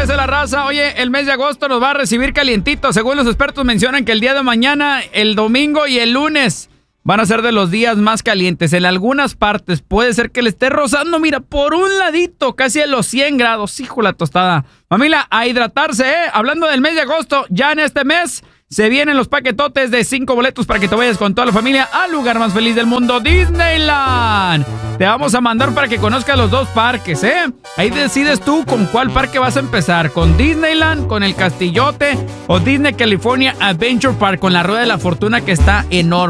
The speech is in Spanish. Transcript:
dice la raza. Oye, el mes de agosto nos va a recibir calientito. Según los expertos mencionan que el día de mañana, el domingo y el lunes van a ser de los días más calientes. En algunas partes puede ser que le esté rozando, mira, por un ladito, casi a los 100 grados. Hijo la tostada. Familia, a hidratarse, ¿eh? Hablando del mes de agosto, ya en este mes se vienen los paquetotes de 5 boletos para que te vayas con toda la familia al lugar más feliz del mundo, Disneyland. Te vamos a mandar para que conozcas los dos parques, ¿eh? Ahí decides tú con cuál parque vas a empezar, con Disneyland, con el Castillote o Disney California Adventure Park, con la Rueda de la Fortuna que está enorme.